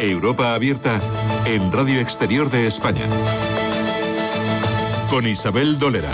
Europa Abierta en Radio Exterior de España. Con Isabel Dolera.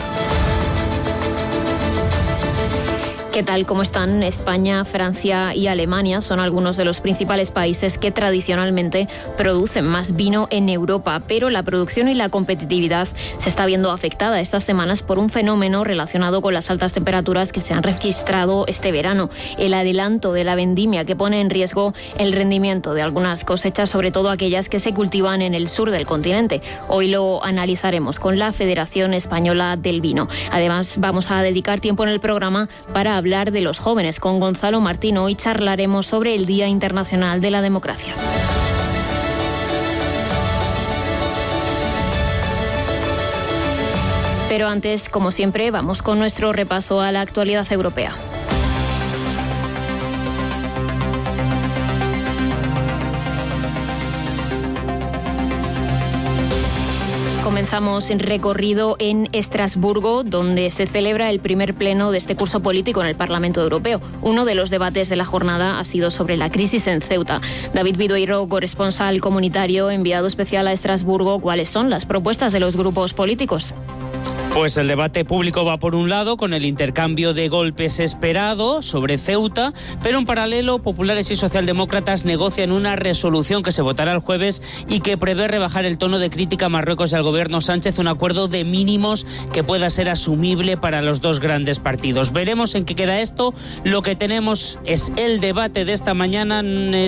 ¿Qué tal? ¿Cómo están? España, Francia y Alemania son algunos de los principales países que tradicionalmente producen más vino en Europa, pero la producción y la competitividad se está viendo afectada estas semanas por un fenómeno relacionado con las altas temperaturas que se han registrado este verano. El adelanto de la vendimia que pone en riesgo el rendimiento de algunas cosechas, sobre todo aquellas que se cultivan en el sur del continente. Hoy lo analizaremos con la Federación Española del Vino. Además, vamos a dedicar tiempo en el programa para hablar de los jóvenes. Con Gonzalo Martín hoy charlaremos sobre el Día Internacional de la Democracia. Pero antes, como siempre, vamos con nuestro repaso a la actualidad europea. Comenzamos el recorrido en Estrasburgo, donde se celebra el primer pleno de este curso político en el Parlamento Europeo. Uno de los debates de la jornada ha sido sobre la crisis en Ceuta. David Vidueiro, corresponsal comunitario, enviado especial a Estrasburgo, ¿cuáles son las propuestas de los grupos políticos? Pues el debate público va por un lado, con el intercambio de golpes esperado sobre Ceuta, pero en paralelo, populares y socialdemócratas negocian una resolución que se votará el jueves y que prevé rebajar el tono de crítica a Marruecos y al gobierno Sánchez, un acuerdo de mínimos que pueda ser asumible para los dos grandes partidos. Veremos en qué queda esto. Lo que tenemos es el debate de esta mañana.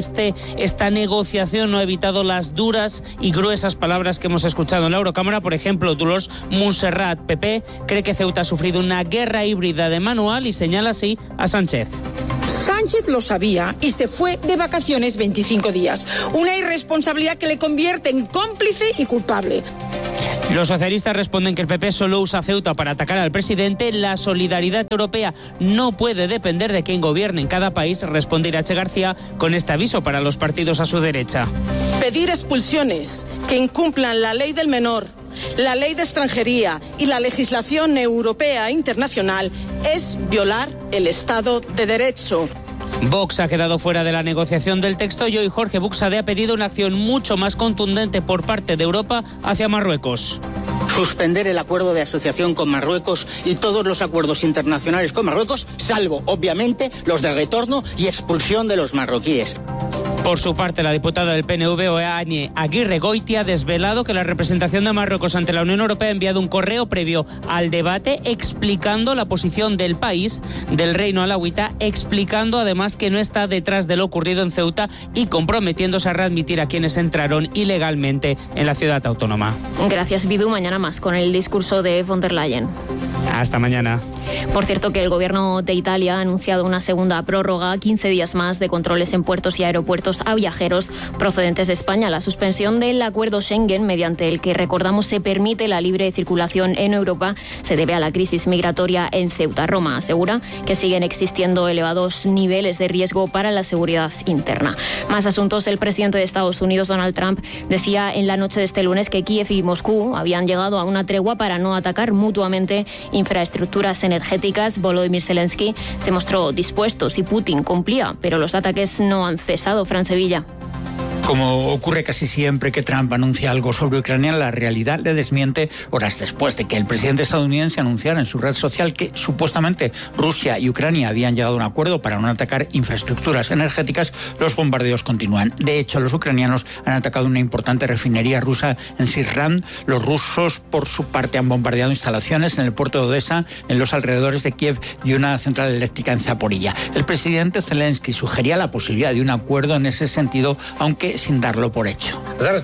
Esta negociación no ha evitado las duras y gruesas palabras que hemos escuchado en la Eurocámara. Por ejemplo, Dolors Montserrat, PP, cree que Ceuta ha sufrido una guerra híbrida de manual y señala así a Sánchez. Sánchez lo sabía y se fue de vacaciones 25 días. Una irresponsabilidad que le convierte en cómplice y culpable. Los socialistas responden que el PP solo usa Ceuta para atacar al presidente. La solidaridad europea no puede depender de quién gobierne en cada país, responde Irache García con este aviso para los partidos a su derecha. Pedir expulsiones que incumplan la ley del menor, la ley de extranjería y la legislación europea e internacional es violar el Estado de Derecho. Vox ha quedado fuera de la negociación del texto y hoy Jorge Buxade ha pedido una acción mucho más contundente por parte de Europa hacia Marruecos. Suspender el acuerdo de asociación con Marruecos y todos los acuerdos internacionales con Marruecos, salvo, obviamente, los de retorno y expulsión de los marroquíes. Por su parte, la diputada del PNV, Oeane Aguirre Goitia, ha desvelado que la representación de Marruecos ante la Unión Europea ha enviado un correo previo al debate explicando la posición del país, del Reino Alauita, explicando además que no está detrás de lo ocurrido en Ceuta y comprometiéndose a readmitir a quienes entraron ilegalmente en la ciudad autónoma. Gracias, Vidu. Mañana más con el discurso de von der Leyen. Hasta mañana. Por cierto, que el gobierno de Italia ha anunciado una segunda prórroga, 15 días más de controles en puertos y aeropuertos a viajeros procedentes de España. La suspensión del acuerdo Schengen, mediante el que, recordamos, se permite la libre circulación en Europa, se debe a la crisis migratoria en Ceuta. Roma asegura que siguen existiendo elevados niveles de riesgo para la seguridad interna. Más asuntos. El presidente de Estados Unidos, Donald Trump, decía en la noche de este lunes que Kiev y Moscú habían llegado a una tregua para no atacar mutuamente infraestructuras energéticas. Volodymyr Zelensky se mostró dispuesto si Putin cumplía, pero los ataques no han cesado. Fran Sevilla. Como ocurre casi siempre que Trump anuncia algo sobre Ucrania, la realidad le desmiente horas después de que el presidente estadounidense anunciara en su red social que supuestamente Rusia y Ucrania habían llegado a un acuerdo para no atacar infraestructuras energéticas. Los bombardeos continúan. De hecho, los ucranianos han atacado una importante refinería rusa en Sirran. Los rusos, por su parte, han bombardeado instalaciones en el puerto de Odessa, en los alrededores de Kiev y una central eléctrica en Zaporilla. El presidente Zelensky sugería la posibilidad de un acuerdo en ese sentido, aunque sin darlo por hecho.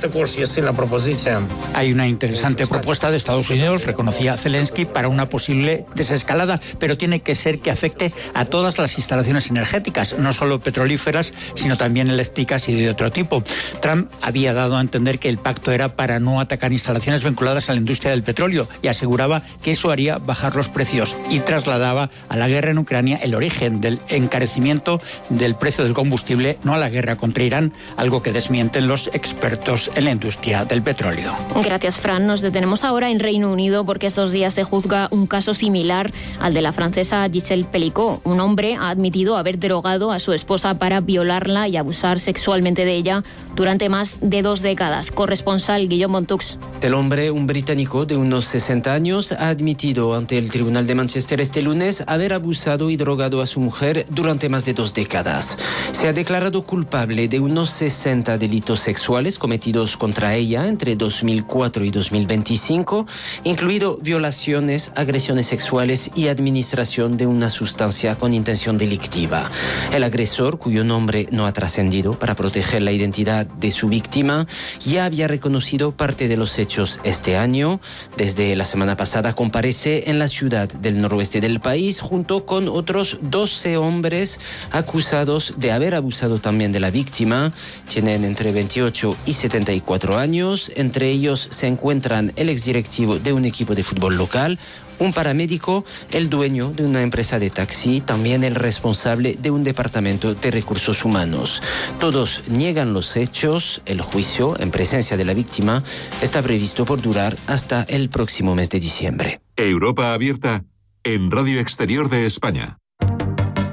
Hay una interesante propuesta de Estados Unidos, reconocía Zelensky, para una posible desescalada, pero tiene que ser que afecte a todas las instalaciones energéticas, no solo petrolíferas, sino también eléctricas y de otro tipo. Trump había dado a entender que el pacto era para no atacar instalaciones vinculadas a la industria del petróleo y aseguraba que eso haría bajar los precios y trasladaba a la guerra en Ucrania el origen del encarecimiento del precio del combustible, no a la guerra contra Irán, algo que desmienten los expertos en la industria del petróleo. Gracias, Fran. Nos detenemos ahora en Reino Unido porque estos días se juzga un caso similar al de la francesa Gisèle Pelicot. Un hombre ha admitido haber drogado a su esposa para violarla y abusar sexualmente de ella durante más de 2 décadas. Corresponsal Guillaume Montux. El hombre, un británico de unos 60 años, ha admitido ante el Tribunal de Manchester este lunes haber abusado y drogado a su mujer durante más de 2 décadas. Se ha declarado culpable de unos 60 delitos sexuales cometidos contra ella entre 2004 y 2025, incluido violaciones, agresiones sexuales y administración de una sustancia con intención delictiva. El agresor, cuyo nombre no ha trascendido para proteger la identidad de su víctima, ya había reconocido parte de los hechos este año. Desde la semana pasada comparece en la ciudad del noroeste del país junto con otros 12 hombres acusados de haber abusado también de la víctima. Tienen entre 28 y 74 años. Entre ellos se encuentran el exdirectivo de un equipo de fútbol local, un paramédico, el dueño de una empresa de taxi, también el responsable de un departamento de recursos humanos. Todos niegan los hechos. El juicio, en presencia de la víctima, está previsto por durar hasta el próximo mes de diciembre. Europa Abierta en Radio Exterior de España.